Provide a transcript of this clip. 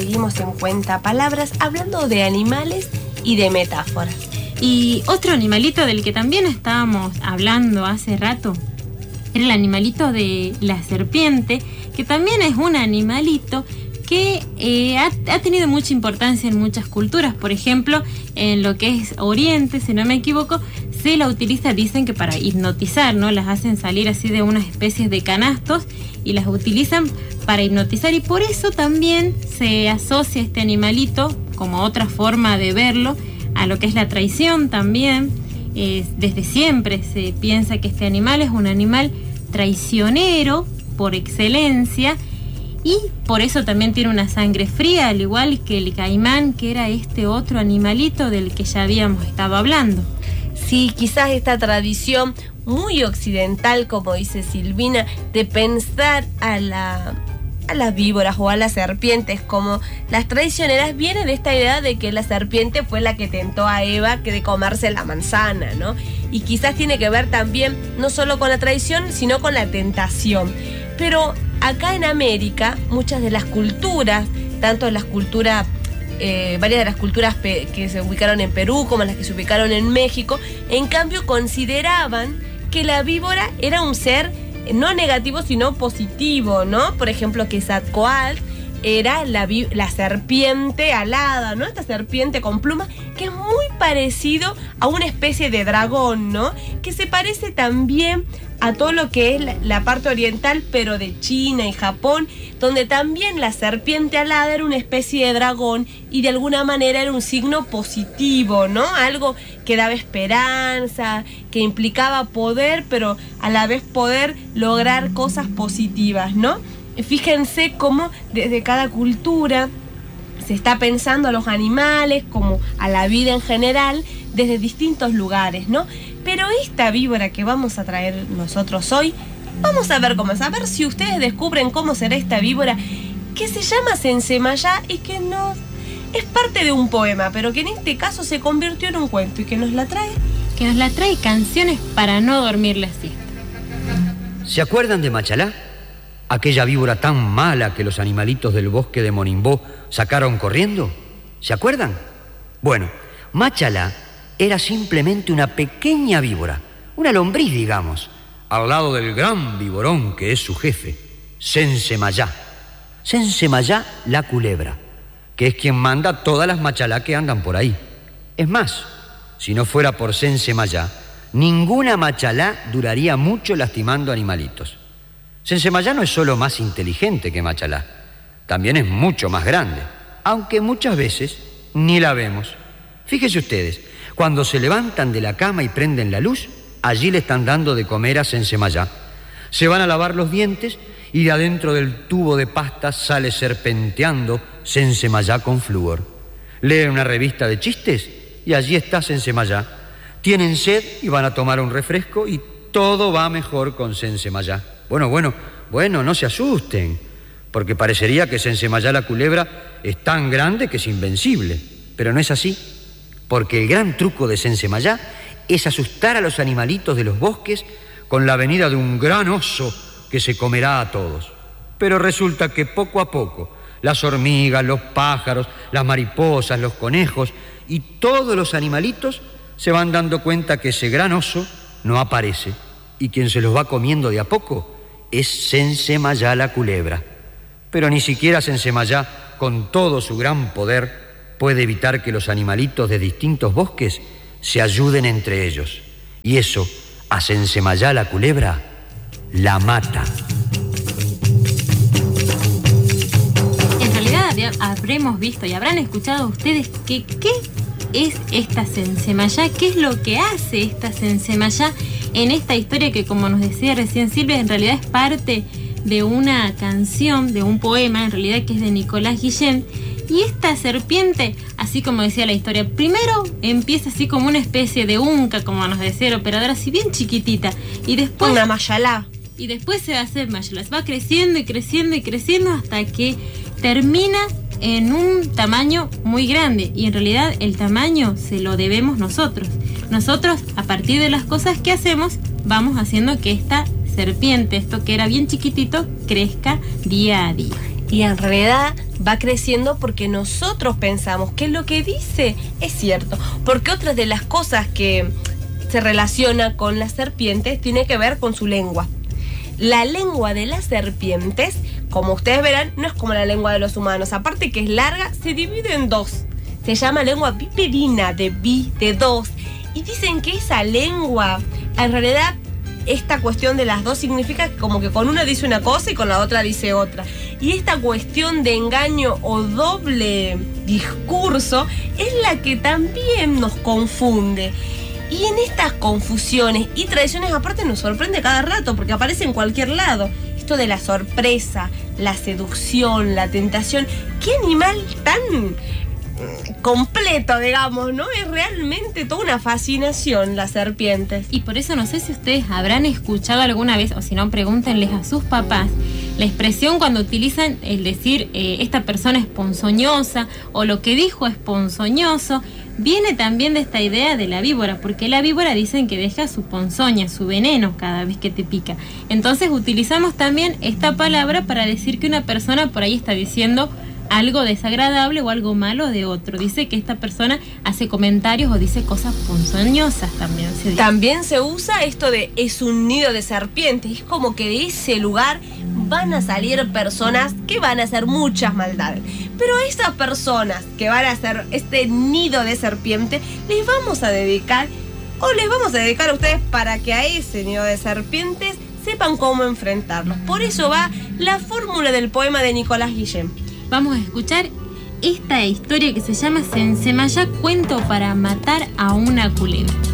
seguimos en Cuentapalabras hablando de animales y de metáforas. Y otro animalito del que también estábamos hablando hace rato era el animalito de la serpiente, que también es un animalito que ha tenido mucha importancia en muchas culturas. Por ejemplo, en lo que es Oriente, si no me equivoco, se la utiliza, dicen que para hipnotizar, ¿no? Las hacen salir así de unas especies de canastos y las utilizan para hipnotizar, y por eso también se asocia este animalito, como otra forma de verlo, a lo que es la traición también. Desde siempre se piensa que este animal es un animal traicionero por excelencia, y por eso también tiene una sangre fría, al igual que el caimán, que era este otro animalito del que ya habíamos estado hablando. Sí, quizás esta tradición muy occidental, como dice Silvina, de pensar a las víboras o a las serpientes como las traicioneras, viene de esta idea de que la serpiente fue la que tentó a Eva que de comerse la manzana, ¿no? Y quizás tiene que ver también no solo con la traición, sino con la tentación. Pero acá en América, muchas de las culturas, tanto las culturas, varias de las culturas que se ubicaron en Perú como las que se ubicaron en México, en cambio consideraban que la víbora era un ser no negativo sino positivo, ¿no? Por ejemplo, que Quetzalcóatl era la serpiente alada, ¿no? Esta serpiente con plumas, que es muy parecido a una especie de dragón, ¿no? Que se parece también a todo lo que es la parte oriental, pero de China y Japón, donde también la serpiente alada era una especie de dragón y de alguna manera era un signo positivo, ¿no? Algo que daba esperanza, que implicaba poder, pero a la vez poder lograr cosas positivas, ¿no? Fíjense cómo desde cada cultura se está pensando a los animales, como a la vida en general, desde distintos lugares, ¿no? Pero esta víbora que vamos a traer nosotros hoy, vamos a ver cómo es, a ver si ustedes descubren cómo será esta víbora, que se llama Sensemayá y que no es parte de un poema, pero que en este caso se convirtió en un cuento y que nos la trae. Que nos la trae Canciones para no dormir la siesta. ¿Se acuerdan de Machalá? Aquella víbora tan mala que los animalitos del bosque de Monimbó sacaron corriendo. ¿Se acuerdan? Bueno, Machalá era simplemente una pequeña víbora, una lombriz, digamos, al lado del gran víborón que es su jefe, Sensemayá. Sensemayá la culebra, que es quien manda todas las machalá que andan por ahí. Es más, si no fuera por Sensemayá, ninguna machalá duraría mucho lastimando animalitos. Sensemayá no es solo más inteligente que Machalá, también es mucho más grande, aunque muchas veces ni la vemos. Fíjense ustedes, cuando se levantan de la cama y prenden la luz, allí le están dando de comer a Sensemayá. Se van a lavar los dientes y de adentro del tubo de pasta sale serpenteando Sensemayá con flúor. Leen una revista de chistes y allí está Sensemayá. Tienen sed y van a tomar un refresco y todo va mejor con Sensemayá. Bueno, no se asusten, porque parecería que Sensemayá la culebra es tan grande que es invencible, pero no es así, porque el gran truco de Sensemayá es asustar a los animalitos de los bosques con la venida de un gran oso que se comerá a todos. Pero resulta que poco a poco las hormigas, los pájaros, las mariposas, los conejos y todos los animalitos se van dando cuenta que ese gran oso no aparece, y quien se los va comiendo de a poco es Sensemayá la culebra. Pero ni siquiera Sensemayá, con todo su gran poder, puede evitar que los animalitos de distintos bosques se ayuden entre ellos. Y eso, a Sensemayá la culebra, la mata. En realidad habremos visto y habrán escuchado ustedes que qué es esta Sensemayá, qué es lo que hace esta Sensemayá en esta historia que, como nos decía recién Silvia, en realidad es parte de una canción, de un poema, en realidad que es de Nicolás Guillén. Y esta serpiente, así como decía la historia, primero empieza así como una especie de unca, como nos decía el operador, así bien chiquitita, y después una mayalá. Y después se va a hacer mayalá, va creciendo y creciendo y creciendo hasta que termina en un tamaño muy grande, y en realidad el tamaño se lo debemos nosotros. Nosotros, a partir de las cosas que hacemos, vamos haciendo que esta serpiente, esto que era bien chiquitito, crezca día a día. Y en realidad va creciendo porque nosotros pensamos que lo que dice es cierto. Porque otra de las cosas que se relaciona con las serpientes tiene que ver con su lengua. La lengua de las serpientes, como ustedes verán, no es como la lengua de los humanos. Aparte que es larga, se divide en dos. Se llama lengua viperina, de dos. Y dicen que esa lengua, en realidad, esta cuestión de las dos significa como que con una dice una cosa y con la otra dice otra. Y esta cuestión de engaño o doble discurso es la que también nos confunde. Y en estas confusiones y tradiciones aparte nos sorprende cada rato porque aparece en cualquier lado. Esto de la sorpresa, la seducción, la tentación. ¿Qué animal tan completo, digamos, ¿no? Es realmente toda una fascinación las serpientes. Y por eso no sé si ustedes habrán escuchado alguna vez, o si no, pregúntenles a sus papás, la expresión cuando utilizan el decir esta persona es ponzoñosa o lo que dijo es ponzoñoso, viene también de esta idea de la víbora, porque la víbora dicen que deja su ponzoña, su veneno cada vez que te pica. Entonces utilizamos también esta palabra para decir que una persona por ahí está diciendo algo desagradable o algo malo de otro. Dice que esta persona hace comentarios o dice cosas ponzoñosas también se dice. También se usa esto de es un nido de serpientes. Es como que de ese lugar van a salir personas que van a hacer muchas maldades. Pero a esas personas que van a hacer este nido de serpiente, les vamos a dedicar a ustedes para que a ese nido de serpientes sepan cómo enfrentarlos. Por eso va la fórmula del poema de Nicolás Guillén. Vamos a escuchar esta historia que se llama Sensemayá, cuento para matar a una culebra.